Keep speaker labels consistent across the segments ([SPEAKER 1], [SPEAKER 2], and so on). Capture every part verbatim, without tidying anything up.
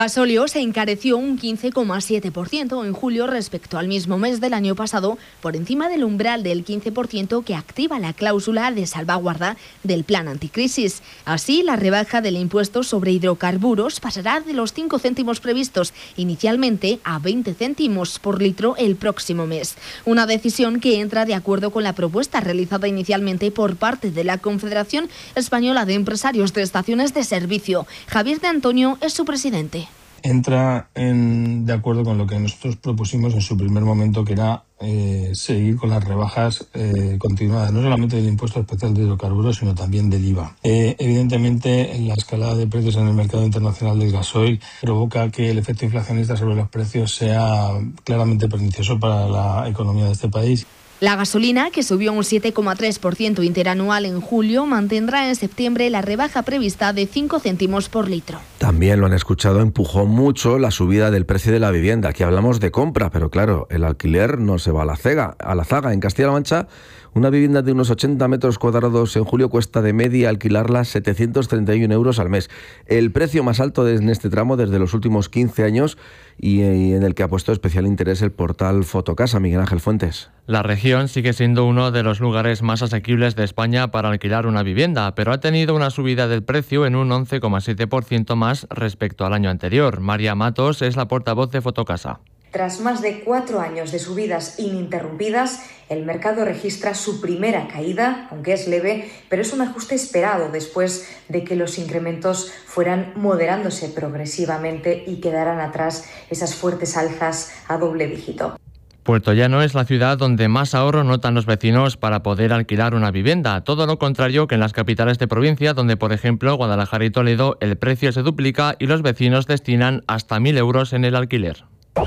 [SPEAKER 1] Gasóleo se encareció un quince coma siete por ciento en julio respecto al mismo mes del año pasado, por encima del umbral del quince por ciento que activa la cláusula de salvaguarda del plan anticrisis. Así, la rebaja del impuesto sobre hidrocarburos pasará de los cinco céntimos previstos inicialmente a veinte céntimos por litro el próximo mes. Una decisión que entra de acuerdo con la propuesta realizada inicialmente por parte de la Confederación Española de Empresarios de Estaciones de Servicio. Javier de Antonio es su presidente.
[SPEAKER 2] Entra en, de acuerdo con lo que nosotros propusimos en su primer momento, que era eh, seguir con las rebajas eh, continuadas, no solamente del impuesto especial de hidrocarburos, sino también del I V A. Eh, evidentemente, la escalada de precios en el mercado internacional del gasoil provoca que el efecto inflacionista sobre los precios sea claramente pernicioso para la economía de este país.
[SPEAKER 1] La gasolina, que subió un siete coma tres por ciento interanual en julio, mantendrá en septiembre la rebaja prevista de cinco céntimos por litro.
[SPEAKER 3] También lo han escuchado, empujó mucho la subida del precio de la vivienda. Aquí hablamos de compra, pero claro, el alquiler no se va a la zaga. A la zaga. En Castilla-La Mancha, una vivienda de unos ochenta metros cuadrados en julio cuesta de media alquilarla setecientos treinta y uno euros al mes. El precio más alto en este tramo desde los últimos quince años y en el que ha puesto especial interés el portal Fotocasa. Miguel Ángel Fuentes.
[SPEAKER 4] La región sigue siendo uno de los lugares más asequibles de España para alquilar una vivienda, pero ha tenido una subida del precio en un once coma siete por ciento más respecto al año anterior. María Matos es la portavoz de Fotocasa.
[SPEAKER 5] Tras más de cuatro años de subidas ininterrumpidas, el mercado registra su primera caída, aunque es leve, pero es un ajuste esperado después de que los incrementos fueran moderándose progresivamente y quedaran atrás esas fuertes alzas a doble dígito.
[SPEAKER 4] Puertollano es la ciudad donde más ahorro notan los vecinos para poder alquilar una vivienda. Todo lo contrario que en las capitales de provincia, donde, por ejemplo, Guadalajara y Toledo, el precio se duplica y los vecinos destinan hasta mil euros en el alquiler.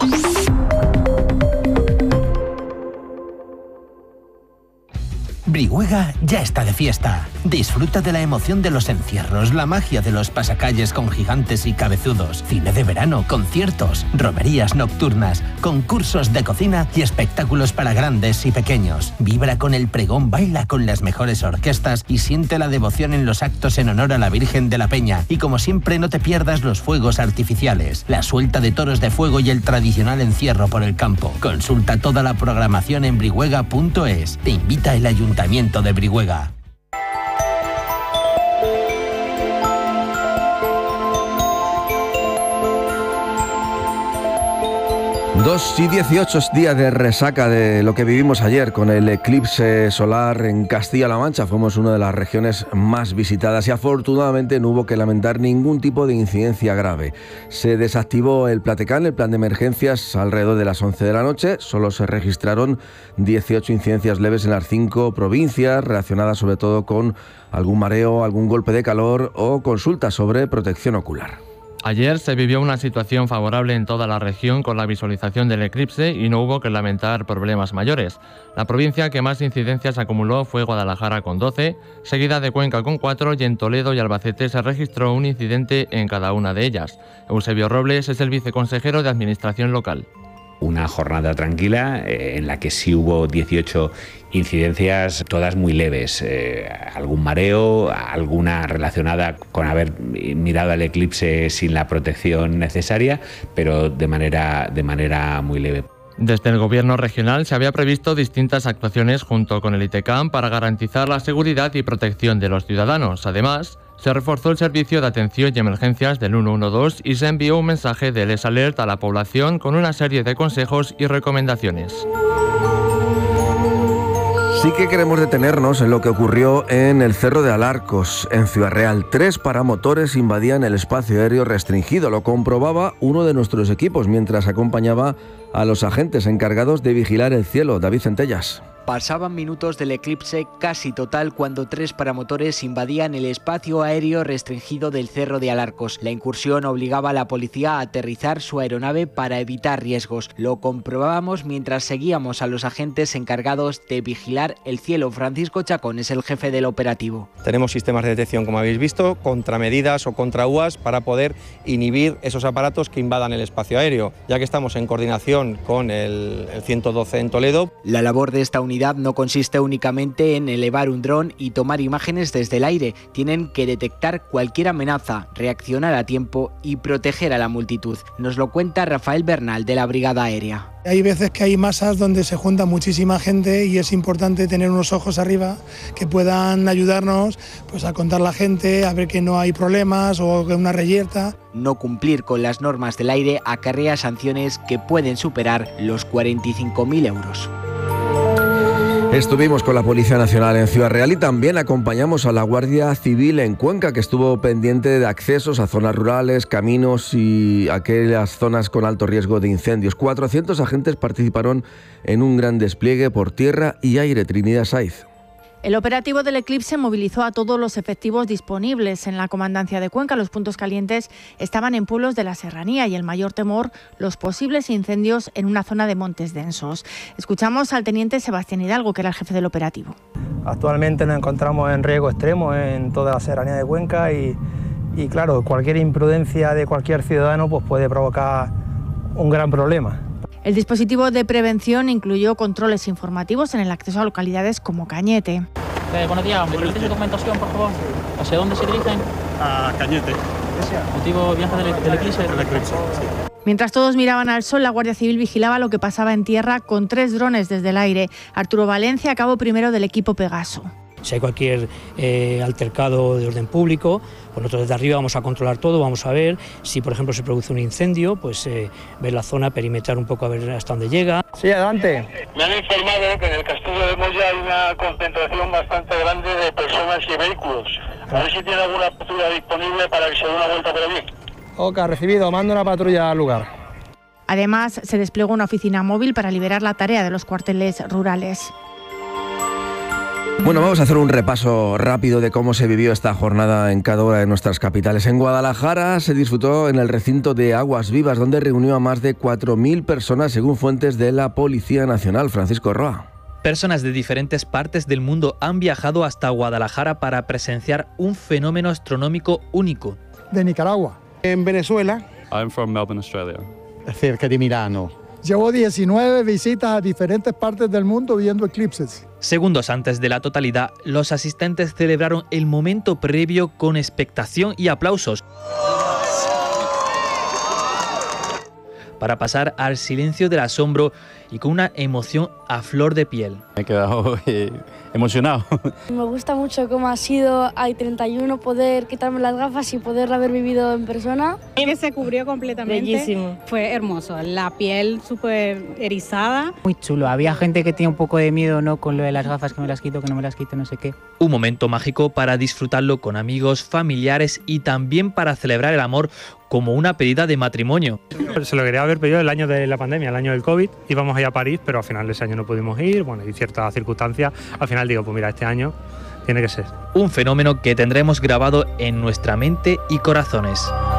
[SPEAKER 6] Brihuega ya está de fiesta. Disfruta de la emoción de los encierros, la magia de los pasacalles con gigantes y cabezudos, cine de verano, conciertos, romerías nocturnas, concursos de cocina y espectáculos para grandes y pequeños. Vibra con el pregón, baila con las mejores orquestas y siente la devoción en los actos en honor a la Virgen de la Peña. Y como siempre, no te pierdas los fuegos artificiales, la suelta de toros de fuego y el tradicional encierro por el campo. Consulta toda la programación en brihuega punto es. Te invita el Ayuntamiento de Brihuega.
[SPEAKER 3] Dos y dieciocho días de resaca de lo que vivimos ayer con el eclipse solar en Castilla-La Mancha. Fuimos una de las regiones más visitadas y afortunadamente no hubo que lamentar ningún tipo de incidencia grave. Se desactivó el Platecán, el plan de emergencias, alrededor de las once de la noche. Solo se registraron dieciocho incidencias leves en las cinco provincias, relacionadas sobre todo con algún mareo, algún golpe de calor o consultas sobre protección ocular.
[SPEAKER 4] Ayer se vivió una situación favorable en toda la región con la visualización del eclipse y no hubo que lamentar problemas mayores. La provincia que más incidencias acumuló fue Guadalajara con doce, seguida de Cuenca con cuatro y en Toledo y Albacete se registró un incidente en cada una de ellas. Eusebio Robles es el viceconsejero de Administración Local.
[SPEAKER 7] Una jornada tranquila eh, en la que sí hubo dieciocho incidencias, todas muy leves. Eh, algún mareo, alguna relacionada con haber mirado al eclipse sin la protección necesaria, pero de manera, de manera muy leve.
[SPEAKER 4] Desde el Gobierno regional se había previsto distintas actuaciones junto con el ITECAM para garantizar la seguridad y protección de los ciudadanos. Además, se reforzó el servicio de atención y emergencias del uno uno dos y se envió un mensaje del S Alert a la población con una serie de consejos y recomendaciones.
[SPEAKER 3] Sí que queremos detenernos en lo que ocurrió en el Cerro de Alarcos, en Ciudad Real. Tres paramotores invadían el espacio aéreo restringido. Lo comprobaba uno de nuestros equipos mientras acompañaba a los agentes encargados de vigilar el cielo. David Centellas.
[SPEAKER 8] Pasaban minutos del eclipse casi total cuando tres paramotores invadían el espacio aéreo restringido del Cerro de Alarcos. La incursión obligaba a la policía a aterrizar su aeronave para evitar riesgos. Lo comprobábamos mientras seguíamos a los agentes encargados de vigilar el cielo. Francisco Chacón es el jefe del operativo.
[SPEAKER 9] Tenemos sistemas de detección, como habéis visto, contramedidas o contra U A S para poder inhibir esos aparatos que invadan el espacio aéreo, ya que estamos en coordinación con el, el ciento doce en Toledo.
[SPEAKER 8] La labor de esta unidad unidad no consiste únicamente en elevar un dron y tomar imágenes desde el aire. Tienen que detectar cualquier amenaza, reaccionar a tiempo y proteger a la multitud. Nos lo cuenta Rafael Bernal, de la Brigada Aérea.
[SPEAKER 10] Hay veces que hay masas donde se junta muchísima gente y es importante tener unos ojos arriba que puedan ayudarnos pues, a contar la gente, a ver que no hay problemas o que una reyerta.
[SPEAKER 8] No cumplir con las normas del aire acarrea sanciones que pueden superar los cuarenta y cinco mil euros.
[SPEAKER 3] Estuvimos con la Policía Nacional en Ciudad Real y también acompañamos a la Guardia Civil en Cuenca, que estuvo pendiente de accesos a zonas rurales, caminos y aquellas zonas con alto riesgo de incendios. cuatrocientos agentes participaron en un gran despliegue por tierra y aire. Trinidad Saiz.
[SPEAKER 11] El operativo del Eclipse movilizó a todos los efectivos disponibles en la comandancia de Cuenca. Los puntos calientes estaban en pueblos de la serranía y el mayor temor, los posibles incendios en una zona de montes densos. Escuchamos al teniente Sebastián Hidalgo, que era el jefe del operativo.
[SPEAKER 12] Actualmente nos encontramos en riesgo extremo en toda la serranía de Cuenca y, y claro, cualquier imprudencia de cualquier ciudadano pues puede provocar un gran problema.
[SPEAKER 11] El dispositivo de prevención incluyó controles informativos en el acceso a localidades como Cañete.
[SPEAKER 13] Eh, buenos días, ¿me permite su documentación, por favor? ¿Hacia dónde se dirigen?
[SPEAKER 14] A Cañete.
[SPEAKER 13] ¿Motivo viaje del, del eclipse?
[SPEAKER 14] El eclipse, sí.
[SPEAKER 11] Mientras todos miraban al sol, la Guardia Civil vigilaba lo que pasaba en tierra con tres drones desde el aire. Arturo Valencia, cabo primero del equipo Pegaso.
[SPEAKER 15] Si hay cualquier eh, altercado de orden público, pues nosotros desde arriba vamos a controlar todo, vamos a ver si por ejemplo se produce un incendio, pues eh, ver la zona, perimetrar un poco a ver hasta dónde llega.
[SPEAKER 12] Sí, adelante.
[SPEAKER 16] Me han informado que en el Castillo de Moya hay una concentración bastante grande de personas y vehículos. A ver si tiene alguna patrulla disponible para que se dé una vuelta por allí.
[SPEAKER 12] Ok, recibido, mando una patrulla al lugar.
[SPEAKER 11] Además, se desplegó una oficina móvil para liberar la tarea de los cuarteles rurales.
[SPEAKER 3] Bueno, vamos a hacer un repaso rápido de cómo se vivió esta jornada en cada una de nuestras capitales. En Guadalajara se disfrutó en el recinto de Aguas Vivas, donde reunió a más de cuatro mil personas, según fuentes de la Policía Nacional. Francisco Roa.
[SPEAKER 17] Personas de diferentes partes del mundo han viajado hasta Guadalajara para presenciar un fenómeno astronómico único.
[SPEAKER 18] De Nicaragua.
[SPEAKER 19] En Venezuela.
[SPEAKER 20] I'm from Melbourne, Australia.
[SPEAKER 19] Cerca de Milano.
[SPEAKER 18] Llevo diecinueve visitas a diferentes partes del mundo viendo eclipses.
[SPEAKER 17] Segundos antes de la totalidad, los asistentes celebraron el momento previo con expectación y aplausos, para pasar al silencio del asombro y con una emoción a flor de piel.
[SPEAKER 20] Me he quedado eh, emocionado.
[SPEAKER 21] Me gusta mucho cómo ha sido a treinta y uno poder quitarme las gafas y poder haber vivido en persona.
[SPEAKER 22] Que se cubrió completamente.
[SPEAKER 21] Bellísimo.
[SPEAKER 22] Fue hermoso, la piel súper erizada.
[SPEAKER 23] Muy chulo, había gente que tenía un poco de miedo, ¿no? Con lo de las gafas, que me las quito, que no me las quito, no sé qué.
[SPEAKER 17] Un momento mágico para disfrutarlo con amigos, familiares y también para celebrar el amor como una pedida de matrimonio.
[SPEAKER 24] Se lo quería haber pedido el año de la pandemia, el año del COVID. Íbamos a ir a París, pero al final de ese año no pudimos ir. Bueno, y ciertas circunstancias. Al final digo, pues mira, este año tiene que ser.
[SPEAKER 17] Un fenómeno que tendremos grabado en nuestra mente y corazones.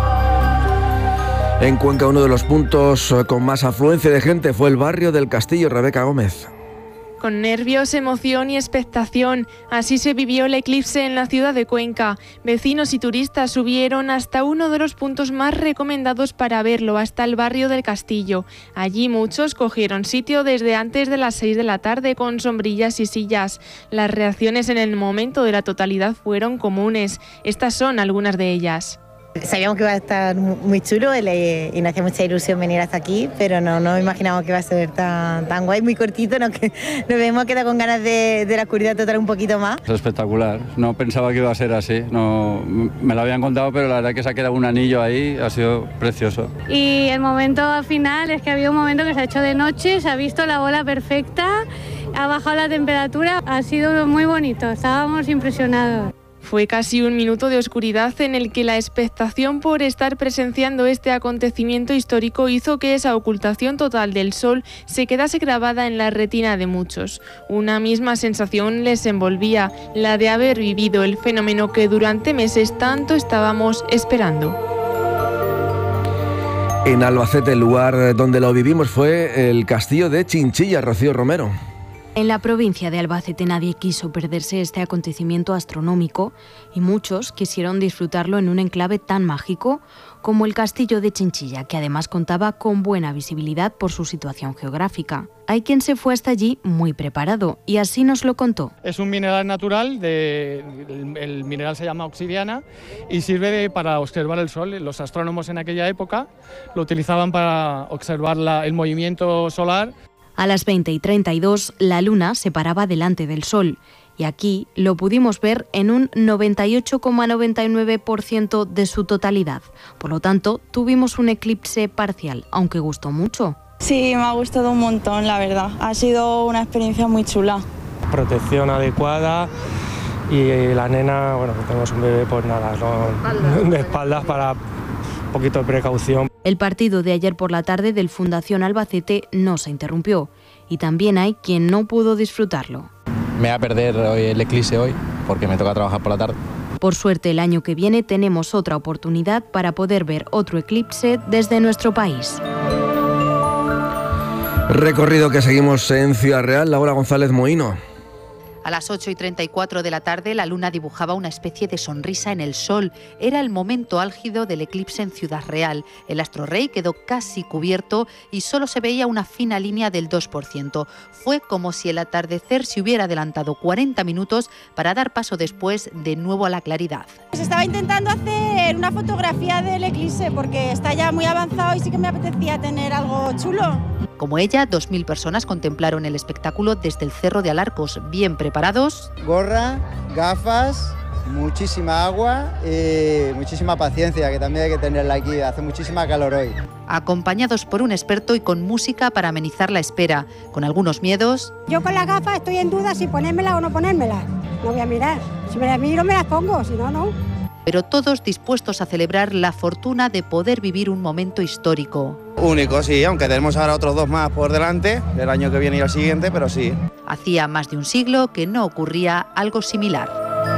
[SPEAKER 3] En Cuenca, uno de los puntos con más afluencia de gente fue el barrio del Castillo. Rebeca Gómez.
[SPEAKER 25] Con nervios, emoción y expectación, así se vivió el eclipse en la ciudad de Cuenca. Vecinos y turistas subieron hasta uno de los puntos más recomendados para verlo, hasta el barrio del Castillo. Allí muchos cogieron sitio desde antes de las seis de la tarde con sombrillas y sillas. Las reacciones en el momento de la totalidad fueron comunes. Estas son algunas de ellas.
[SPEAKER 26] Sabíamos que iba a estar muy chulo y nos hacía mucha ilusión venir hasta aquí, pero no nos imaginábamos que iba a ser tan, tan guay, muy cortito, nos, nos hemos quedado con ganas de, de la oscuridad total un poquito más.
[SPEAKER 20] Es espectacular, no pensaba que iba a ser así, no, me lo habían contado, pero la verdad que se ha quedado un anillo ahí, ha sido precioso.
[SPEAKER 21] Y el momento final es que había un momento que se ha hecho de noche, se ha visto la bola perfecta, ha bajado la temperatura, ha sido muy bonito, estábamos impresionados.
[SPEAKER 25] Fue casi un minuto de oscuridad en el que la expectación por estar presenciando este acontecimiento histórico hizo que esa ocultación total del sol se quedase grabada en la retina de muchos. Una misma sensación les envolvía, la de haber vivido el fenómeno que durante meses tanto estábamos esperando.
[SPEAKER 3] En Albacete, el lugar donde lo vivimos fue el Castillo de Chinchilla. Rocío Romero.
[SPEAKER 1] En la provincia de Albacete nadie quiso perderse este acontecimiento astronómico y muchos quisieron disfrutarlo en un enclave tan mágico como el Castillo de Chinchilla, que además contaba con buena visibilidad por su situación geográfica. Hay quien se fue hasta allí muy preparado y así nos lo contó.
[SPEAKER 2] Es un mineral natural, de, el, el mineral se llama obsidiana y sirve de, para observar el sol. Los astrónomos en aquella época lo utilizaban para observar la, el movimiento solar.
[SPEAKER 1] A las veinte y treinta y dos la luna se paraba delante del sol y aquí lo pudimos ver en un noventa y ocho coma noventa y nueve por ciento de su totalidad. Por lo tanto, tuvimos un eclipse parcial, aunque gustó mucho.
[SPEAKER 5] Sí, me ha gustado un montón, la verdad. Ha sido una experiencia muy chula.
[SPEAKER 12] Protección adecuada y la nena, bueno, que tenemos un bebé, pues nada, no, de espaldas para un poquito de precaución.
[SPEAKER 1] El partido de ayer por la tarde del Fundación Albacete no se interrumpió y también hay quien no pudo disfrutarlo.
[SPEAKER 6] Me voy a perder hoy el eclipse hoy porque me toca trabajar por la tarde.
[SPEAKER 1] Por suerte, el año que viene tenemos otra oportunidad para poder ver otro eclipse desde nuestro país.
[SPEAKER 3] Recorrido que seguimos en Ciudad Real. Laura González Mohino.
[SPEAKER 7] A las ocho y treinta y cuatro de la tarde, la luna dibujaba una especie de sonrisa en el sol. Era el momento álgido del eclipse en Ciudad Real. El astro rey quedó casi cubierto y solo se veía una fina línea del dos por ciento. Fue como si el atardecer se hubiera adelantado cuarenta minutos para dar paso después de nuevo a la claridad.
[SPEAKER 14] Pues estaba intentando hacer una fotografía del eclipse porque está ya muy avanzado y sí que me apetecía tener algo chulo.
[SPEAKER 7] Como ella, dos mil personas contemplaron el espectáculo desde el Cerro de Alarcos, bien preparados.
[SPEAKER 27] Gorra, gafas, muchísima agua y muchísima paciencia, que también hay que tenerla aquí, hace muchísima calor hoy.
[SPEAKER 7] Acompañados por un experto y con música para amenizar la espera, con algunos miedos.
[SPEAKER 14] Yo con las gafas estoy en duda si ponérmelas o no ponérmelas. No voy a mirar, si me las miro me las pongo, si no, no.
[SPEAKER 7] Pero todos dispuestos a celebrar la fortuna de poder vivir un momento histórico.
[SPEAKER 27] Único, sí, aunque tenemos ahora otros dos más por delante, el año que viene y el siguiente, pero sí.
[SPEAKER 7] Hacía más de un siglo que no ocurría algo similar.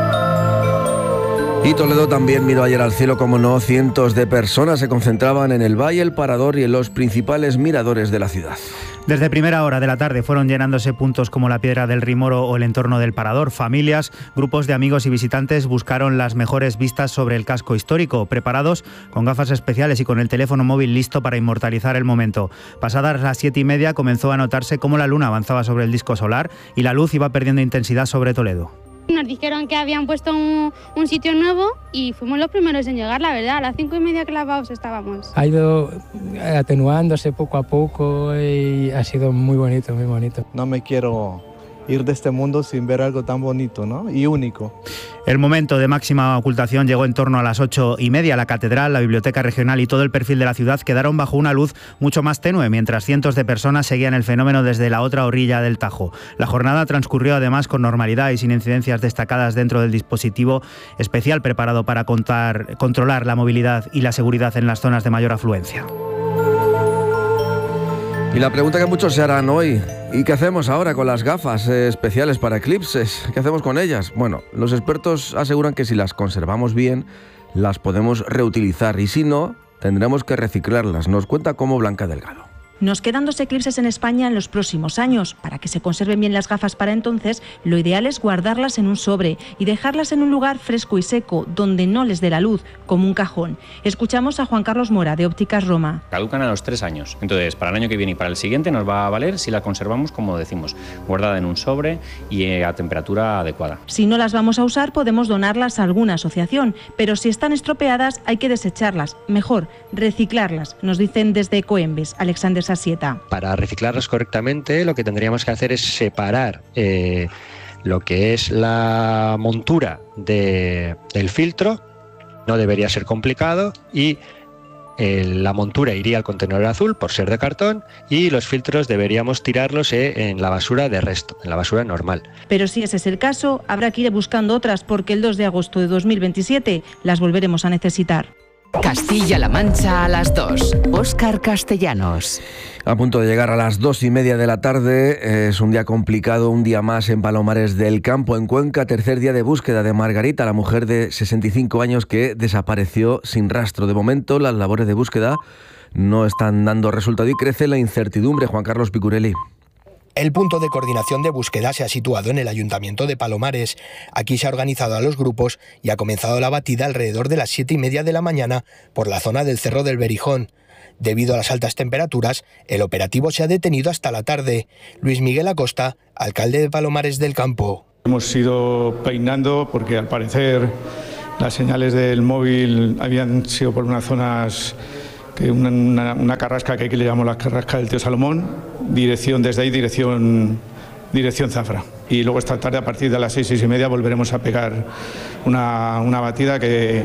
[SPEAKER 3] Y Toledo también miró ayer al cielo, como no. Cientos de personas se concentraban en el Valle, el Parador y en los principales miradores de la ciudad.
[SPEAKER 28] Desde primera hora de la tarde fueron llenándose puntos como la Piedra del Rimoro o el entorno del Parador. Familias, grupos de amigos y visitantes buscaron las mejores vistas sobre el casco histórico, preparados con gafas especiales y con el teléfono móvil listo para inmortalizar el momento. Pasadas las siete y media comenzó a notarse cómo la luna avanzaba sobre el disco solar y la luz iba perdiendo intensidad sobre Toledo.
[SPEAKER 21] Nos dijeron que habían puesto un, un sitio nuevo y fuimos los primeros en llegar, la verdad. A las cinco y media clavados estábamos.
[SPEAKER 12] Ha ido atenuándose poco a poco y ha sido muy bonito, muy bonito.
[SPEAKER 29] No me quiero ir de este mundo sin ver algo tan bonito, ¿no? Y único.
[SPEAKER 28] El momento de máxima ocultación llegó en torno a las ocho y media. La catedral, la biblioteca regional y todo el perfil de la ciudad quedaron bajo una luz mucho más tenue, mientras cientos de personas seguían el fenómeno desde la otra orilla del Tajo. La jornada transcurrió además con normalidad y sin incidencias destacadas dentro del dispositivo especial preparado para contar, controlar la movilidad y la seguridad en las zonas de mayor afluencia.
[SPEAKER 3] Y la pregunta que muchos se harán hoy, ¿y qué hacemos ahora con las gafas eh, especiales para eclipses? ¿Qué hacemos con ellas? Bueno, los expertos aseguran que si las conservamos bien, las podemos reutilizar y si no, tendremos que reciclarlas. Nos cuenta cómo Blanca Delgado.
[SPEAKER 30] Nos quedan dos eclipses en España en los próximos años. Para que se conserven bien las gafas para entonces, lo ideal es guardarlas en un sobre y dejarlas en un lugar fresco y seco, donde no les dé la luz, como un cajón. Escuchamos a Juan Carlos Mora, de Ópticas Roma.
[SPEAKER 31] Caducan a los tres años. Entonces, para el año que viene y para el siguiente nos va a valer si la conservamos, como decimos, guardada en un sobre y a temperatura adecuada.
[SPEAKER 30] Si no las vamos a usar, podemos donarlas a alguna asociación, pero si están estropeadas, hay que desecharlas. Mejor, reciclarlas, nos dicen desde Coembes, Alexander Sasieta.
[SPEAKER 32] Para reciclarlas correctamente, lo que tendríamos que hacer es separar eh, lo que es la montura de, del filtro, no debería ser complicado, y eh, la montura iría al contenedor azul por ser de cartón y los filtros deberíamos tirarlos eh, en la basura de resto, en la basura normal.
[SPEAKER 30] Pero si ese es el caso, habrá que ir buscando otras porque el dos de agosto de dos mil veintisiete las volveremos a necesitar.
[SPEAKER 33] Castilla-La Mancha a las dos. Óscar Castellanos.
[SPEAKER 3] A punto de llegar a las dos y media de la tarde. Es un día complicado, un día más en Palomares del Campo, en Cuenca. Tercer día de búsqueda de Margarita, la mujer de sesenta y cinco años que desapareció sin rastro. De momento, las labores de búsqueda no están dando resultado y crece la incertidumbre. Juan Carlos Picurelli.
[SPEAKER 4] El punto de coordinación de búsqueda se ha situado en el Ayuntamiento de Palomares. Aquí se ha organizado a los grupos y ha comenzado la batida alrededor de las siete y media de la mañana por la zona del Cerro del Berijón. Debido a las altas temperaturas, el operativo se ha detenido hasta la tarde. Luis Miguel Acosta, alcalde de Palomares del Campo.
[SPEAKER 8] Hemos ido peinando porque al parecer las señales del móvil habían sido por unas zonas, que una, una, una carrasca que aquí le llamamos la carrasca del Tío Salomón, dirección desde ahí, dirección, dirección Zafra. Y luego esta tarde a partir de las seis, seis y media volveremos a pegar una, una batida que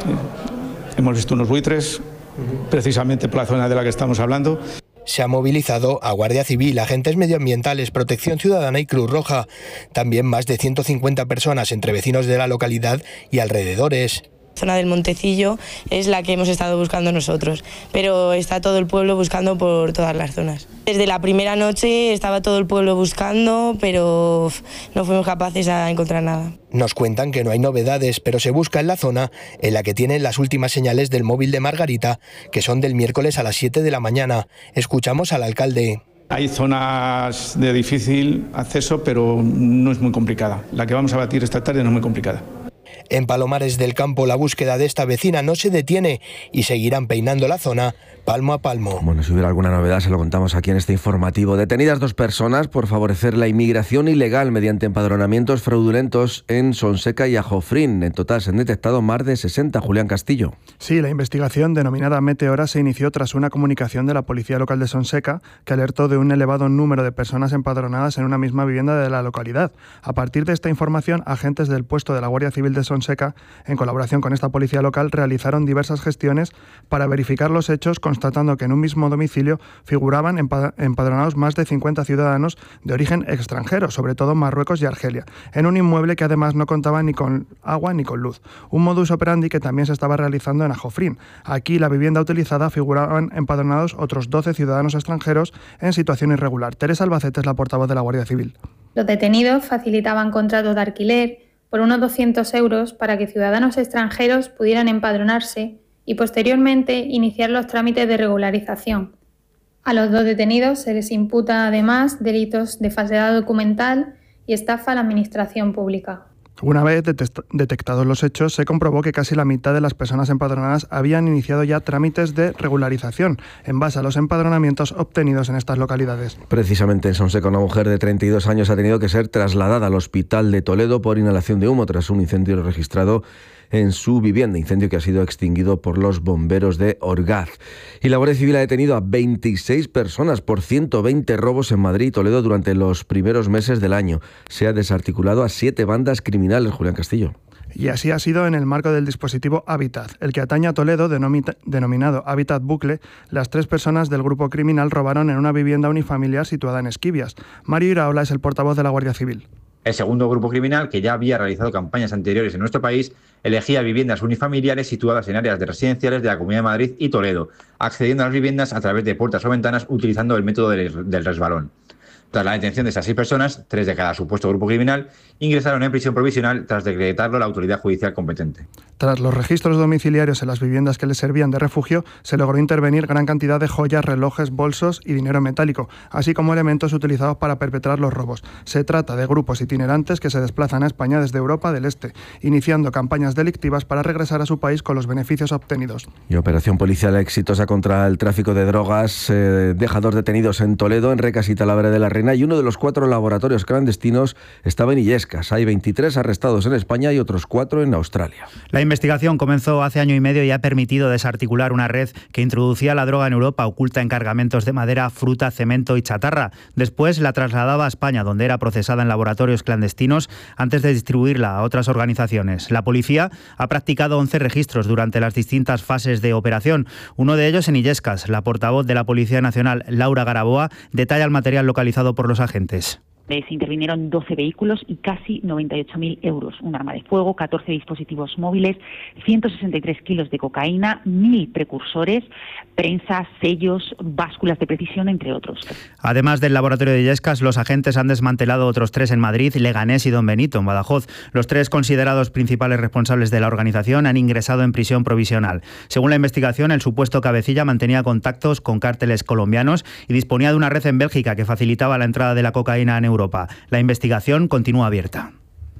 [SPEAKER 8] hemos visto unos buitres, precisamente por la zona de la que estamos hablando.
[SPEAKER 4] Se ha movilizado a Guardia Civil, agentes medioambientales, Protección Ciudadana y Cruz Roja. También más de ciento cincuenta personas entre vecinos de la localidad y alrededores.
[SPEAKER 9] La zona del Montecillo es la que hemos estado buscando nosotros, pero está todo el pueblo buscando por todas las zonas. Desde la primera noche estaba todo el pueblo buscando, pero no fuimos capaces a encontrar nada.
[SPEAKER 4] Nos cuentan que no hay novedades, pero se busca en la zona en la que tienen las últimas señales del móvil de Margarita, que son del miércoles a las siete de la mañana. Escuchamos al alcalde.
[SPEAKER 8] Hay zonas de difícil acceso, pero no es muy complicada. La que vamos a batir esta tarde no es muy complicada.
[SPEAKER 4] En Palomares del Campo la búsqueda de esta vecina no se detiene y seguirán peinando la zona palmo a palmo.
[SPEAKER 3] Bueno, si hubiera alguna novedad se lo contamos aquí en este informativo. Detenidas dos personas por favorecer la inmigración ilegal mediante empadronamientos fraudulentos en Sonseca y Ajofrín. En total se han detectado más de sesenta. Julián Castillo.
[SPEAKER 10] Sí, la investigación denominada Meteora se inició tras una comunicación de la Policía Local de Sonseca que alertó de un elevado número de personas empadronadas en una misma vivienda de la localidad. A partir de esta información, agentes del puesto de la Guardia Civil de Sonseca, en colaboración con esta policía local, realizaron diversas gestiones para verificar los hechos, constatando que en un mismo domicilio figuraban empadronados más de cincuenta ciudadanos de origen extranjero, sobre todo Marruecos y Argelia, en un inmueble que además no contaba ni con agua ni con luz. Un modus operandi que también se estaba realizando en Ajofrín. Aquí, la vivienda utilizada, figuraban empadronados otros doce ciudadanos extranjeros en situación irregular. Teresa Albacete es la portavoz de la Guardia Civil.
[SPEAKER 11] Los detenidos facilitaban contratos de alquiler por unos doscientos euros para que ciudadanos extranjeros pudieran empadronarse y posteriormente iniciar los trámites de regularización. A los dos detenidos se les imputa además delitos de falsedad documental y estafa a la administración pública.
[SPEAKER 10] Una vez detectados los hechos, se comprobó que casi la mitad de las personas empadronadas habían iniciado ya trámites de regularización en base a los empadronamientos obtenidos en estas localidades.
[SPEAKER 3] Precisamente en Sonseca, una mujer de treinta y dos años ha tenido que ser trasladada al hospital de Toledo por inhalación de humo tras un incendio registrado en su vivienda, incendio que ha sido extinguido por los bomberos de Orgaz. Y la Guardia Civil ha detenido a veintiséis personas por ciento veinte robos en Madrid y Toledo durante los primeros meses del año. Se ha desarticulado a siete bandas criminales. Julián Castillo.
[SPEAKER 10] Y así ha sido en el marco del dispositivo Hábitat, el que atañe a Toledo, denominado Hábitat Bucle. Las tres personas del grupo criminal robaron en una vivienda unifamiliar situada en Esquivias. Mario Iraola es el portavoz de la Guardia Civil.
[SPEAKER 13] El segundo grupo criminal, que ya había realizado campañas anteriores en nuestro país, elegía viviendas unifamiliares situadas en áreas de residenciales de la Comunidad de Madrid y Toledo, accediendo a las viviendas a través de puertas o ventanas utilizando el método del resbalón. Tras la detención de estas seis personas, tres de cada supuesto grupo criminal, ingresaron en prisión provisional tras decretarlo la autoridad judicial competente.
[SPEAKER 10] Tras los registros domiciliarios en las viviendas que les servían de refugio, se logró intervenir gran cantidad de joyas, relojes, bolsos y dinero metálico, así como elementos utilizados para perpetrar los robos. Se trata de grupos itinerantes que se desplazan a España desde Europa del Este, iniciando campañas delictivas para regresar a su país con los beneficios obtenidos.
[SPEAKER 3] Y operación policial exitosa contra el tráfico de drogas. Eh, deja dos detenidos en Toledo, en Recas y Talavera de la Reina, y uno de los cuatro laboratorios clandestinos estaba en Illescas. Hay veintitrés arrestados en España y otros cuatro en Australia.
[SPEAKER 28] La investigación comenzó hace año y medio y ha permitido desarticular una red que introducía la droga en Europa oculta en cargamentos de madera, fruta, cemento y chatarra. Después la trasladaba a España, donde era procesada en laboratorios clandestinos antes de distribuirla a otras organizaciones. La policía ha practicado once registros durante las distintas fases de operación, uno de ellos en Illescas. La portavoz de la Policía Nacional, Laura Garaboa, detalla el material localizado por los agentes.
[SPEAKER 2] Se intervinieron doce vehículos y casi noventa y ocho mil euros, un arma de fuego, catorce dispositivos móviles, ciento sesenta y tres kilos de cocaína, mil precursores, prensas, sellos, básculas de precisión, entre otros.
[SPEAKER 28] Además del laboratorio de Illescas, los agentes han desmantelado otros tres en Madrid, Leganés y Don Benito, en Badajoz. Los tres considerados principales responsables de la organización han ingresado en prisión provisional. Según la investigación, el supuesto cabecilla mantenía contactos con cárteles colombianos y disponía de una red en Bélgica que facilitaba la entrada de la cocaína en Europa. Europa. La investigación continúa abierta.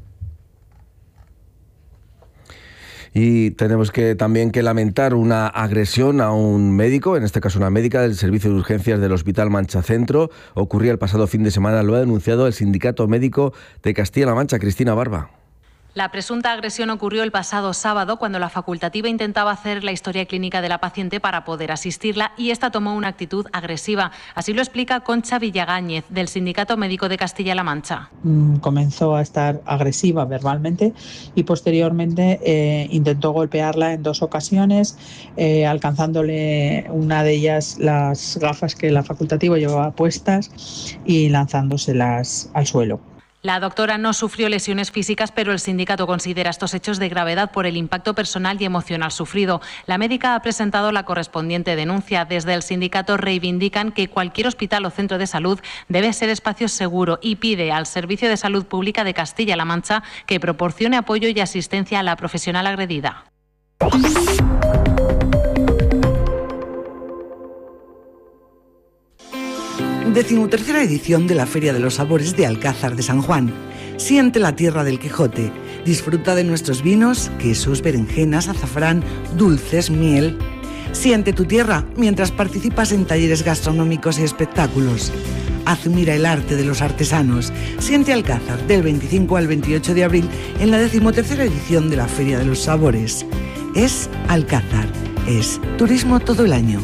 [SPEAKER 3] Y tenemos que también que lamentar una agresión a un médico, en este caso una médica del Servicio de Urgencias del Hospital Mancha Centro. Ocurría el pasado fin de semana, lo ha denunciado el Sindicato Médico de Castilla-La Mancha. Cristina Barba.
[SPEAKER 5] La presunta agresión ocurrió el pasado sábado cuando la facultativa intentaba hacer la historia clínica de la paciente para poder asistirla y esta tomó una actitud agresiva. Así lo explica Concha Villagáñez, del Sindicato Médico de Castilla-La Mancha.
[SPEAKER 15] Comenzó a estar agresiva verbalmente y posteriormente eh, intentó golpearla en dos ocasiones, eh, alcanzándole una de ellas las gafas que la facultativa llevaba puestas y lanzándoselas al suelo.
[SPEAKER 5] La doctora no sufrió lesiones físicas, pero el sindicato considera estos hechos de gravedad por el impacto personal y emocional sufrido. La médica ha presentado la correspondiente denuncia. Desde el sindicato reivindican que cualquier hospital o centro de salud debe ser espacio seguro y pide al Servicio de Salud Pública de Castilla-La Mancha que proporcione apoyo y asistencia a la profesional agredida.
[SPEAKER 16] Decimotercera edición de la Feria de los Sabores de Alcázar de San Juan. Siente la tierra del Quijote. Disfruta de nuestros vinos, quesos, berenjenas, azafrán, dulces, miel. Siente tu tierra mientras participas en talleres gastronómicos y espectáculos. Admira el arte de los artesanos. Siente Alcázar del veinticinco al veintiocho de abril en la decimotercera edición de la Feria de los Sabores. Es Alcázar. Es turismo todo el año.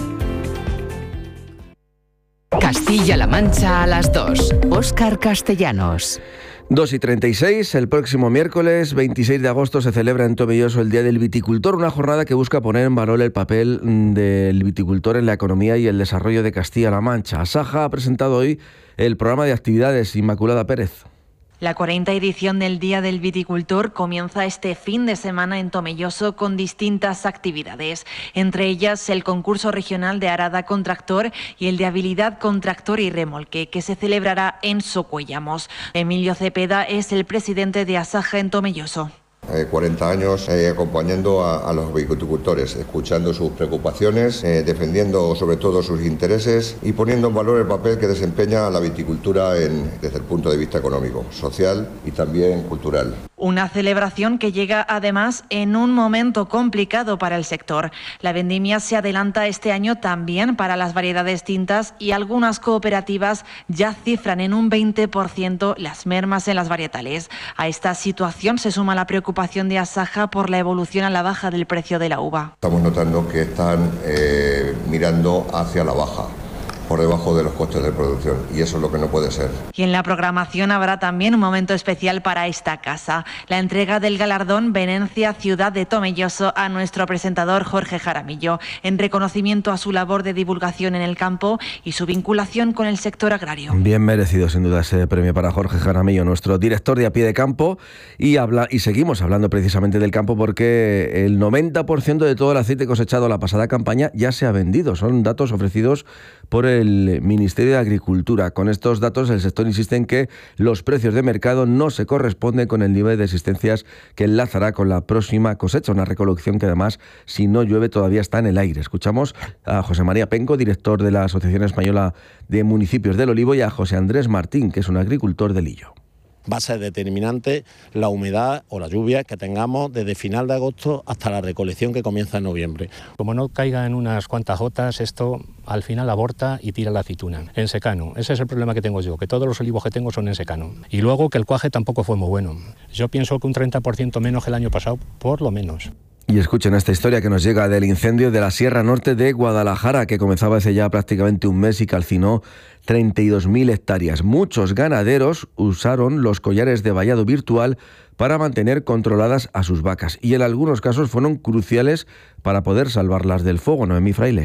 [SPEAKER 33] Castilla-La Mancha a las dos. Óscar Castellanos.
[SPEAKER 3] dos y treinta y seis, el próximo miércoles veintiséis de agosto se celebra en Tomelloso el Día del Viticultor, una jornada que busca poner en valor el papel del viticultor en la economía y el desarrollo de Castilla-La Mancha. Asaja ha presentado hoy el programa de actividades. Inmaculada Pérez.
[SPEAKER 17] La cuarenta edición del Día del Viticultor comienza este fin de semana en Tomelloso con distintas actividades, entre ellas el concurso regional de arada con tractor y el de habilidad con tractor y remolque, que se celebrará en Socuellamos. Emilio Cepeda es el presidente de Asaja en Tomelloso.
[SPEAKER 18] Eh, cuarenta años eh, acompañando a, a los viticultores, escuchando sus preocupaciones, eh, defendiendo sobre todo sus intereses y poniendo en valor el papel que desempeña la viticultura en, desde el punto de vista económico, social y también cultural.
[SPEAKER 17] Una celebración que llega además en un momento complicado para el sector. La vendimia se adelanta este año también para las variedades tintas y algunas cooperativas ya cifran en un veinte por ciento las mermas en las varietales. A esta situación se suma la preocupación de Asaja por la evolución a la baja del precio de la uva.
[SPEAKER 18] Estamos notando que están eh, mirando hacia la baja, por debajo de los costes de producción, y eso es lo que no puede ser.
[SPEAKER 17] Y en la programación habrá también un momento especial para esta casa, la entrega del galardón Venencia Ciudad de Tomelloso a nuestro presentador Jorge Jaramillo, en reconocimiento a su labor de divulgación en el campo y su vinculación con el sector agrario.
[SPEAKER 3] Bien merecido sin duda ese premio para Jorge Jaramillo, nuestro director de A Pie de Campo, y, habla, y seguimos hablando precisamente del campo porque el noventa por ciento de todo el aceite cosechado la pasada campaña ya se ha vendido. Son datos ofrecidos por el Ministerio de Agricultura. Con estos datos, el sector insiste en que los precios de mercado no se corresponden con el nivel de existencias que enlazará con la próxima cosecha, una recolección que además, si no llueve, todavía está en el aire. Escuchamos a José María Penco, director de la Asociación Española de Municipios del Olivo, y a José Andrés Martín, que es un agricultor de Lillo.
[SPEAKER 19] Va a ser determinante la humedad o la lluvia que tengamos desde final de agosto hasta la recolección que comienza en noviembre.
[SPEAKER 20] Como no caigan unas cuantas gotas, esto al final aborta y tira la aceituna. En secano, ese es el problema que tengo yo, que todos los olivos que tengo son en secano. Y luego que el cuaje tampoco fue muy bueno. Yo pienso que un treinta por ciento menos que el año pasado, por lo menos.
[SPEAKER 3] Y escuchen esta historia que nos llega del incendio de la Sierra Norte de Guadalajara, que comenzaba hace ya prácticamente un mes y calcinó treinta y dos mil hectáreas. Muchos ganaderos usaron los collares de vallado virtual para mantener controladas a sus vacas y en algunos casos fueron cruciales para poder salvarlas del fuego. Noemí Fraile.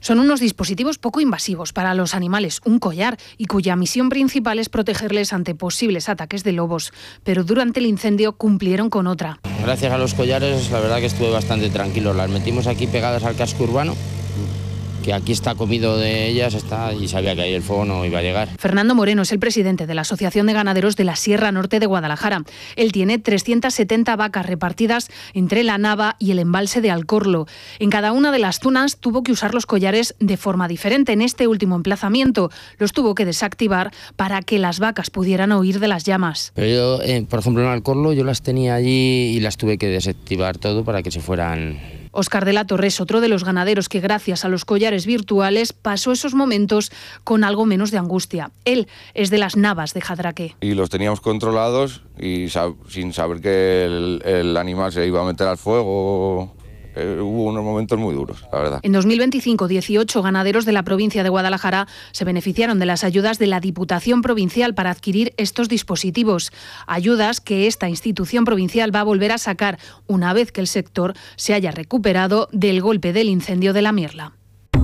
[SPEAKER 1] Son unos dispositivos poco invasivos para los animales, un collar, y cuya misión principal es protegerles ante posibles ataques de lobos. Pero durante el incendio cumplieron con otra.
[SPEAKER 6] Gracias a los collares, la verdad que estuve bastante tranquilo. Las metimos aquí pegadas al casco urbano, que aquí está comido de ellas, está, y sabía que ahí el fuego no iba a llegar.
[SPEAKER 1] Fernando Moreno es el presidente de la Asociación de Ganaderos de la Sierra Norte de Guadalajara. Él tiene trescientas setenta vacas repartidas entre la Nava y el embalse de Alcorlo. En cada una de las zonas tuvo que usar los collares de forma diferente. En este último emplazamiento los tuvo que desactivar para que las vacas pudieran huir de las llamas.
[SPEAKER 6] Pero yo, eh, por ejemplo, en Alcorlo yo las tenía allí y las tuve que desactivar todo para que se fueran.
[SPEAKER 1] Óscar de la Torre es otro de los ganaderos que, gracias a los collares virtuales, pasó esos momentos con algo menos de angustia. Él es de las Navas de Jadraque.
[SPEAKER 7] Y los teníamos controlados y sab- sin saber que el, el animal se iba a meter al fuego. Eh, hubo unos momentos muy duros, la verdad.
[SPEAKER 1] En dos mil veinticinco, dieciocho ganaderos de la provincia de Guadalajara se beneficiaron de las ayudas de la Diputación Provincial para adquirir estos dispositivos. Ayudas que esta institución provincial va a volver a sacar una vez que el sector se haya recuperado del golpe del incendio de la Mirla.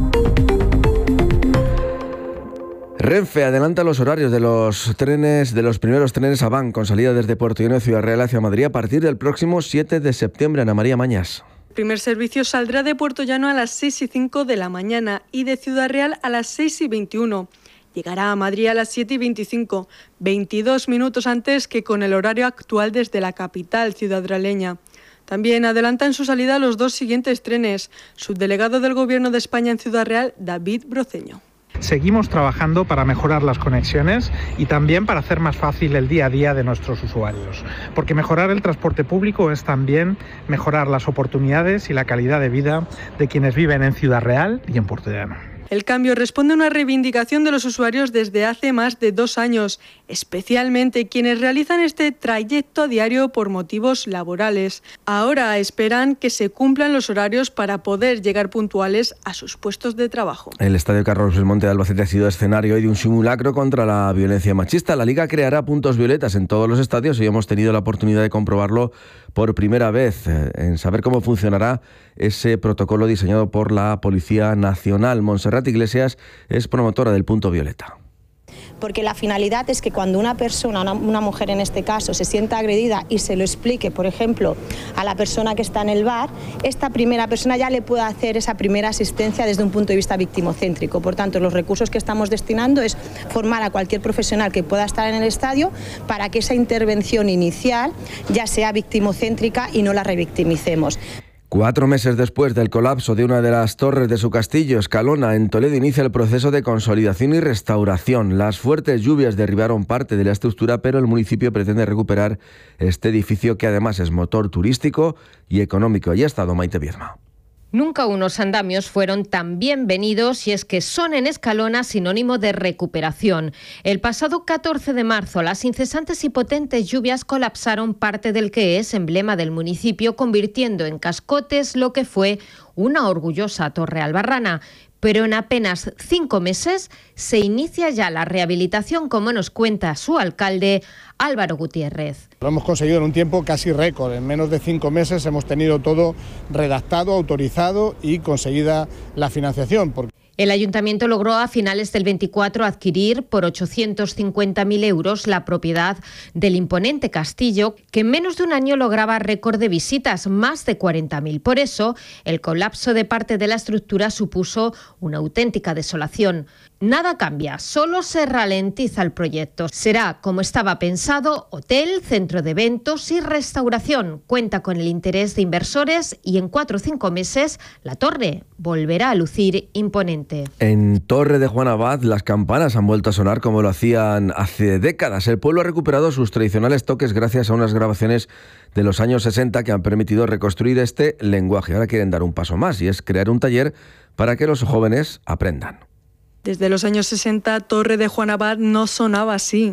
[SPEAKER 3] Renfe adelanta los horarios de los trenes, de los primeros trenes Avant con salida desde Puerto Llano de Ciudad Real hacia Madrid a partir del próximo siete de septiembre. Ana María Mañas.
[SPEAKER 12] El primer servicio saldrá de Puerto Llano a las seis y cinco de la mañana y de Ciudad Real a las seis y veintiuno. Llegará a Madrid a las siete y veinticinco, veintidós minutos antes que con el horario actual desde la capital ciudadrealeña. También adelantan su salida los dos siguientes trenes. Subdelegado del Gobierno de España en Ciudad Real, David Broceño.
[SPEAKER 14] Seguimos trabajando para mejorar las conexiones y también para hacer más fácil el día a día de nuestros usuarios, porque mejorar el transporte público es también mejorar las oportunidades y la calidad de vida de quienes viven en Ciudad Real y en Puerto Llano.
[SPEAKER 12] El cambio responde a una reivindicación de los usuarios desde hace más de dos años, especialmente quienes realizan este trayecto a diario por motivos laborales. Ahora esperan que se cumplan los horarios para poder llegar puntuales a sus puestos de trabajo.
[SPEAKER 3] El Estadio Carlos Belmonte de Albacete ha sido escenario hoy de un simulacro contra la violencia machista. La Liga creará puntos violetas en todos los estadios y hemos tenido la oportunidad de comprobarlo por primera vez, en saber cómo funcionará ese protocolo diseñado por la Policía Nacional. Montserrat Iglesias es promotora del punto violeta.
[SPEAKER 21] Porque la finalidad es que cuando una persona, una, una mujer en este caso, se sienta agredida y se lo explique, por ejemplo, a la persona que está en el bar, esta primera persona ya le pueda hacer esa primera asistencia desde un punto de vista victimocéntrico. Por tanto, los recursos que estamos destinando es formar a cualquier profesional que pueda estar en el estadio para que esa intervención inicial ya sea victimocéntrica y no la revictimicemos.
[SPEAKER 3] Cuatro meses después del colapso de una de las torres de su castillo, Escalona, en Toledo, inicia el proceso de consolidación y restauración. Las fuertes lluvias derribaron parte de la estructura, pero el municipio pretende recuperar este edificio que además es motor turístico y económico. Allí ha estado Maite Viedma.
[SPEAKER 22] Nunca unos andamios fueron tan bienvenidos y es que son en Escalona sinónimo de recuperación. El pasado catorce de marzo, las incesantes y potentes lluvias colapsaron parte del que es emblema del municipio, convirtiendo en cascotes lo que fue una orgullosa torre albarrana. Pero en apenas cinco meses se inicia ya la rehabilitación, como nos cuenta su alcalde, Álvaro Gutiérrez.
[SPEAKER 23] Lo hemos conseguido en un tiempo casi récord. En menos de cinco meses hemos tenido todo redactado, autorizado y conseguida la financiación. Porque
[SPEAKER 22] el ayuntamiento logró a finales del veinticuatro adquirir por ochocientos cincuenta mil euros la propiedad del imponente castillo, que en menos de un año lograba récord de visitas, más de cuarenta mil. Por eso, el colapso de parte de la estructura supuso una auténtica desolación. Nada cambia, solo se ralentiza el proyecto. Será, como estaba pensado, hotel, centro de eventos y restauración. Cuenta con el interés de inversores y en cuatro o cinco meses la torre volverá a lucir imponente.
[SPEAKER 3] En Torre de Juan Abad las campanas han vuelto a sonar como lo hacían hace décadas. El pueblo ha recuperado sus tradicionales toques gracias a unas grabaciones de los años sesenta que han permitido reconstruir este lenguaje. Ahora quieren dar un paso más y es crear un taller para que los jóvenes aprendan.
[SPEAKER 12] Desde los años sesenta, Torre de Juan Abad no sonaba así.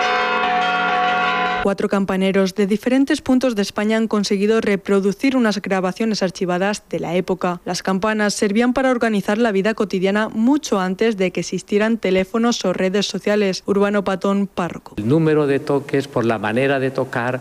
[SPEAKER 12] Cuatro campaneros de diferentes puntos de España han conseguido reproducir unas grabaciones archivadas de la época. Las campanas servían para organizar la vida cotidiana mucho antes de que existieran teléfonos o redes sociales. Urbano Patón, párroco.
[SPEAKER 24] El número de toques, por la manera de tocar,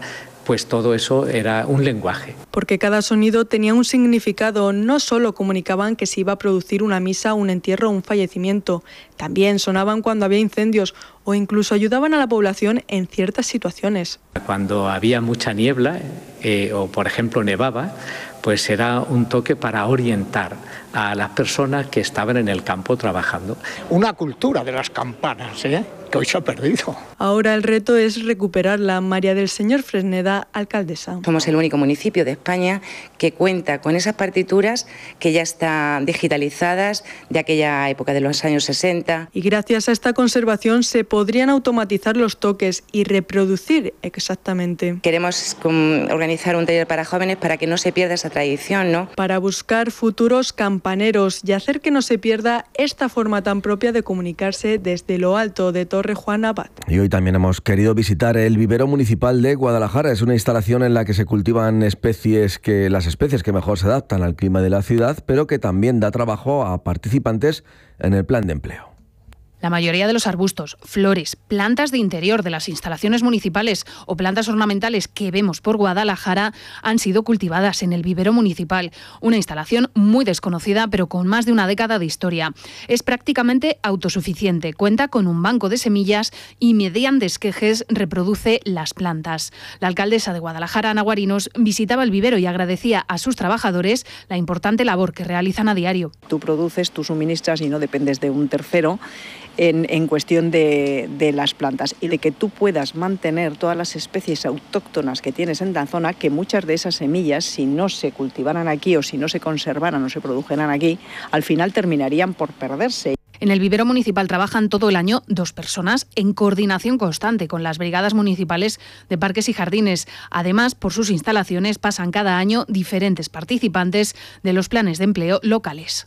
[SPEAKER 4] pues todo eso era un lenguaje.
[SPEAKER 12] Porque cada sonido tenía un significado, no solo comunicaban que se iba a producir una misa, un entierro o un fallecimiento, también sonaban cuando había incendios o incluso ayudaban a la población en ciertas situaciones.
[SPEAKER 4] Cuando había mucha niebla eh, o por ejemplo nevaba, pues era un toque para orientar a las personas que estaban en el campo trabajando.
[SPEAKER 8] Una cultura de las campanas, ¿eh? que hoy se ha perdido.
[SPEAKER 12] Ahora el reto es recuperarla. María del Señor Fresneda, alcaldesa.
[SPEAKER 9] Somos el único municipio de España que cuenta con esas partituras que ya están digitalizadas de aquella época de los años sesenta.
[SPEAKER 12] Y gracias a esta conservación se podrían automatizar los toques y reproducir exactamente.
[SPEAKER 9] Queremos organizar un taller para jóvenes para que no se pierda esa tradición, ¿no?
[SPEAKER 12] Para buscar futuros campaneros y hacer que no se pierda esta forma tan propia de comunicarse desde lo alto de Torre Juan Abad.
[SPEAKER 3] Y hoy también hemos querido visitar el vivero municipal de Guadalajara. Es una instalación en la que se cultivan especies que las especies que mejor se adaptan al clima de la ciudad, pero que también da trabajo a participantes en el plan de empleo.
[SPEAKER 1] La mayoría de los arbustos, flores, plantas de interior de las instalaciones municipales o plantas ornamentales que vemos por Guadalajara han sido cultivadas en el vivero municipal, una instalación muy desconocida pero con más de una década de historia. Es prácticamente autosuficiente, cuenta con un banco de semillas y mediante esquejes reproduce las plantas. La alcaldesa de Guadalajara, Ana Guarinos, visitaba el vivero y agradecía a sus trabajadores la importante labor que realizan a diario.
[SPEAKER 11] Tú produces, tú suministras y no dependes de un tercero. En, en cuestión de, de las plantas y de que tú puedas mantener todas las especies autóctonas que tienes en la zona, que muchas de esas semillas, si no se cultivaran aquí o si no se conservaran o se produjeran aquí, al final terminarían por perderse.
[SPEAKER 1] En el vivero municipal trabajan todo el año dos personas en coordinación constante con las brigadas municipales de parques y jardines. Además, por sus instalaciones pasan cada año diferentes participantes de los planes de empleo locales.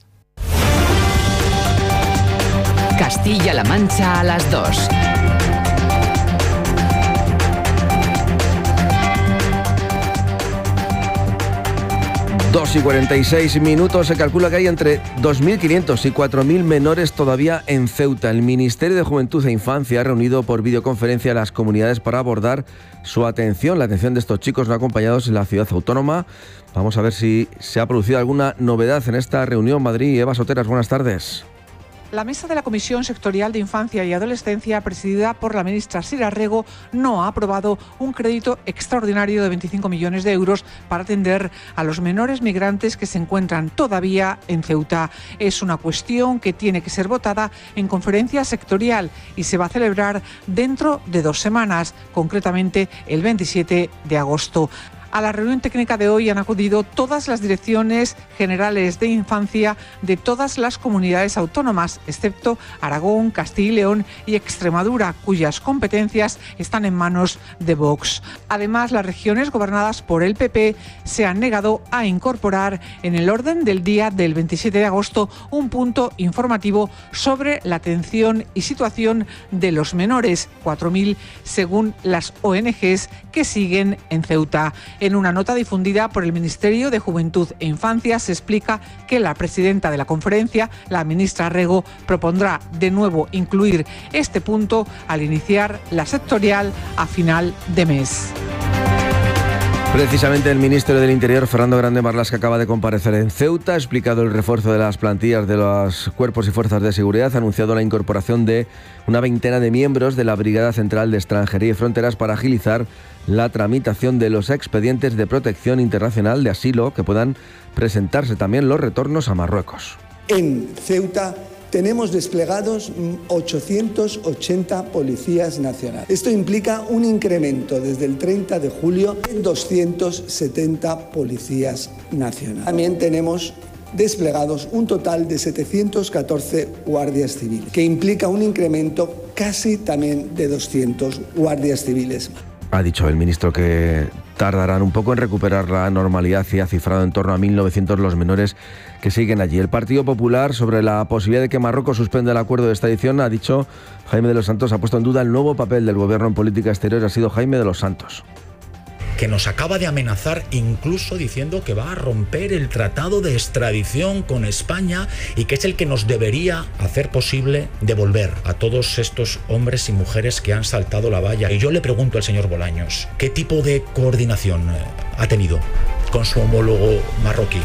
[SPEAKER 33] Castilla-La Mancha a las dos.
[SPEAKER 3] dos y cuarenta y seis minutos. Se calcula que hay entre dos mil quinientos y cuatro mil menores todavía en Ceuta. El Ministerio de Juventud e Infancia ha reunido por videoconferencia a las comunidades para abordar su atención, la atención de estos chicos no acompañados en la ciudad autónoma. Vamos a ver si se ha producido alguna novedad en esta reunión. Madrid, Eva Soteras, buenas tardes.
[SPEAKER 13] La mesa de la Comisión Sectorial de Infancia y Adolescencia, presidida por la ministra Sira Rego, no ha aprobado un crédito extraordinario de veinticinco millones de euros para atender a los menores migrantes que se encuentran todavía en Ceuta. Es una cuestión que tiene que ser votada en conferencia sectorial y se va a celebrar dentro de dos semanas, concretamente el veintisiete de agosto. A la reunión técnica de hoy han acudido todas las direcciones generales de infancia de todas las comunidades autónomas, excepto Aragón, Castilla y León y Extremadura, cuyas competencias están en manos de Vox. Además, las regiones gobernadas por el P P se han negado a incorporar en el orden del día del veintisiete de agosto un punto informativo sobre la atención y situación de los menores, cuatro mil según las O N Ges que siguen en Ceuta. En una nota difundida por el Ministerio de Juventud e Infancia se explica que la presidenta de la conferencia, la ministra Rego, propondrá de nuevo incluir este punto al iniciar la sectorial a final de mes.
[SPEAKER 3] Precisamente el ministro del Interior, Fernando Grande Marlaska, acaba de comparecer en Ceuta, ha explicado el refuerzo de las plantillas de los cuerpos y fuerzas de seguridad, ha anunciado la incorporación de una veintena de miembros de la Brigada Central de Extranjería y Fronteras para agilizar la tramitación de los expedientes de protección internacional de asilo que puedan presentarse también los retornos a Marruecos.
[SPEAKER 24] En Ceuta tenemos desplegados ochocientos ochenta policías nacionales. Esto implica un incremento desde el treinta de julio en doscientos setenta policías nacionales. También tenemos desplegados un total de setecientos catorce guardias civiles, que implica un incremento casi también de doscientos guardias civiles.
[SPEAKER 3] Ha dicho el ministro que tardarán un poco en recuperar la normalidad y ha cifrado en torno a mil novecientos los menores que siguen allí. El Partido Popular, sobre la posibilidad de que Marruecos suspenda el acuerdo de extradición, ha dicho Jaime de los Santos, ha puesto en duda el nuevo papel del gobierno en política exterior. Ha sido Jaime de los Santos.
[SPEAKER 2] que nos acaba de amenazar, incluso diciendo que va a romper el tratado de extradición con España y que es el que nos debería hacer posible devolver a todos estos hombres y mujeres que han saltado la valla. Y yo le pregunto al señor Bolaños, ¿qué tipo de coordinación ha tenido con su homólogo marroquí?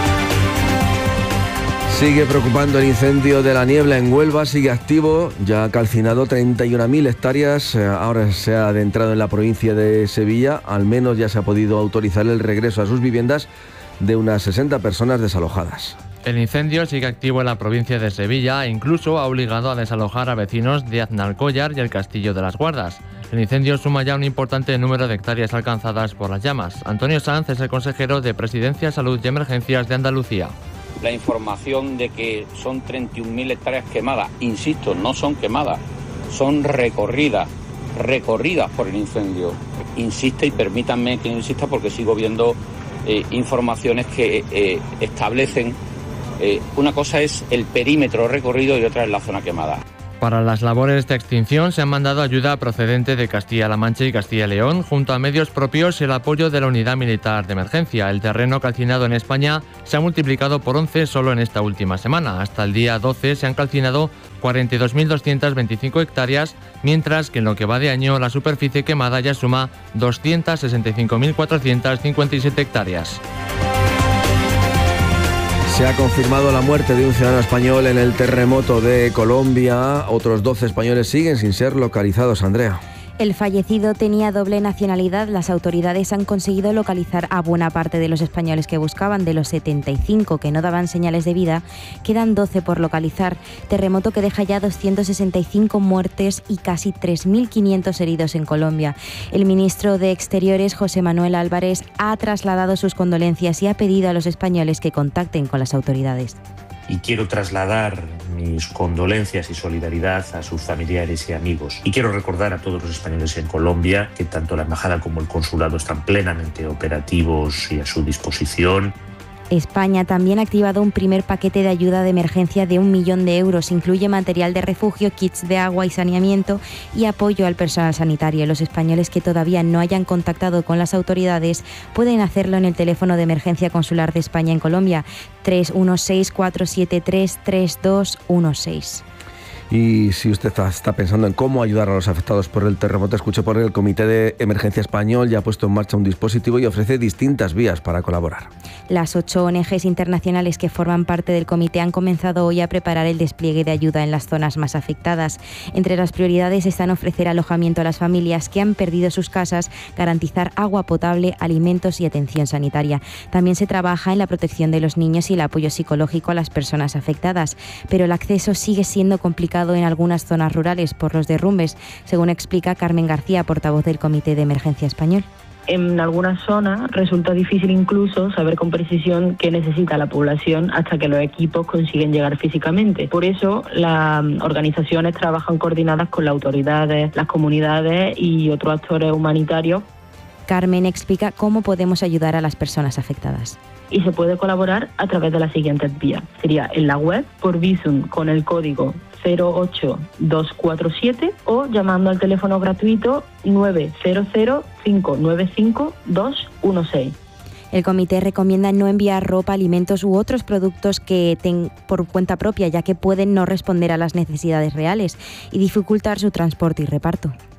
[SPEAKER 3] Sigue preocupando el incendio de la niebla en Huelva, sigue activo, ya ha calcinado treinta y una mil hectáreas, ahora se ha adentrado en la provincia de Sevilla, al menos ya se ha podido autorizar el regreso a sus viviendas de unas sesenta personas desalojadas.
[SPEAKER 5] El incendio sigue activo en la provincia de Sevilla e incluso ha obligado a desalojar a vecinos de Aznalcóllar y el Castillo de las Guardas. El incendio suma ya un importante número de hectáreas alcanzadas por las llamas. Antonio Sanz es el consejero de Presidencia, Salud y Emergencias de Andalucía.
[SPEAKER 10] La información de que son treinta y una mil hectáreas quemadas, insisto, no son quemadas, son recorridas, recorridas por el incendio. Insiste, y permítanme que insista porque sigo viendo eh, informaciones que eh, establecen, eh, una cosa es el perímetro recorrido y otra es la zona quemada.
[SPEAKER 5] Para las labores de extinción se han mandado ayuda procedente de Castilla-La Mancha y Castilla y León, junto a medios propios y el apoyo de la Unidad Militar de Emergencia. El terreno calcinado en España se ha multiplicado por once solo en esta última semana. Hasta el día doce se han calcinado cuarenta y dos mil doscientas veinticinco hectáreas, mientras que en lo que va de año la superficie quemada ya suma doscientas sesenta y cinco mil cuatrocientas cincuenta y siete hectáreas.
[SPEAKER 3] Se ha confirmado la muerte de un ciudadano español en el terremoto de Colombia. Otros doce españoles siguen sin ser localizados, Andrea.
[SPEAKER 15] El fallecido tenía doble nacionalidad. Las autoridades han conseguido localizar a buena parte de los españoles que buscaban. De los setenta y cinco que no daban señales de vida, quedan doce por localizar. Terremoto que deja ya doscientas sesenta y cinco muertes y casi tres mil quinientos heridos en Colombia. El ministro de Exteriores, José Manuel Álvarez, ha trasladado sus condolencias y ha pedido a los españoles que contacten con las autoridades.
[SPEAKER 16] Y quiero trasladar mis condolencias y solidaridad a sus familiares y amigos. Y quiero recordar a todos los españoles en Colombia que tanto la embajada como el consulado están plenamente operativos y a su disposición.
[SPEAKER 15] España también ha activado un primer paquete de ayuda de emergencia de un millón de euros. Incluye material de refugio, kits de agua y saneamiento y apoyo al personal sanitario. Los españoles que todavía no hayan contactado con las autoridades pueden hacerlo en el teléfono de emergencia consular de España en Colombia, tres uno seis, cuatro siete tres, tres dos uno seis.
[SPEAKER 3] Y si usted está pensando en cómo ayudar a los afectados por el terremoto, escuche por el Comité de Emergencia Español ya ha puesto en marcha un dispositivo y ofrece distintas vías para colaborar.
[SPEAKER 15] Las ocho O N Ges internacionales que forman parte del comité han comenzado hoy a preparar el despliegue de ayuda en las zonas más afectadas. Entre las prioridades están ofrecer alojamiento a las familias que han perdido sus casas, garantizar agua potable, alimentos y atención sanitaria. También se trabaja en la protección de los niños y el apoyo psicológico a las personas afectadas, pero el acceso sigue siendo complicado en algunas zonas rurales por los derrumbes, según explica Carmen García, portavoz del Comité de Emergencia Español.
[SPEAKER 25] En algunas zonas resulta difícil incluso saber con precisión qué necesita la población hasta que los equipos consiguen llegar físicamente. Por eso las organizaciones trabajan coordinadas con las autoridades, las comunidades y otros actores humanitarios.
[SPEAKER 15] Carmen explica cómo podemos ayudar a las personas afectadas.
[SPEAKER 25] Y se puede colaborar a través de las siguientes vías. Sería en la web, por Bizum con el código cero ocho dos cuatro siete o llamando al teléfono gratuito nueve cero cero, cinco nueve cinco, dos uno seis.
[SPEAKER 15] El comité recomienda no enviar ropa, alimentos u otros productos que ten por cuenta propia, ya que pueden no responder a las necesidades reales y dificultar su transporte y reparto.